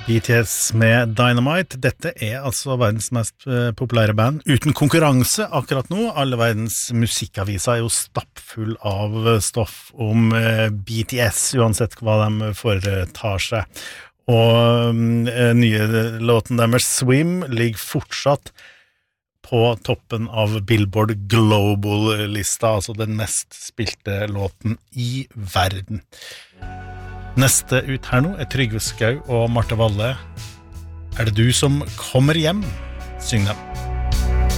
BTS med Dynamite. Dette altså verdens mest populære band. Uten konkurranse akkurat nå. Alle verdens musikkaviser jo stappfull av stoff om BTS, uansett hva de foretar seg. Og nye låten deres Swim ligger fortsatt på toppen av Billboard Global-lista, altså den mest spilte låten i verden. Neste ut her nå Trygve Skau og Marte Valle. Det du som kommer hjem? Syng dem.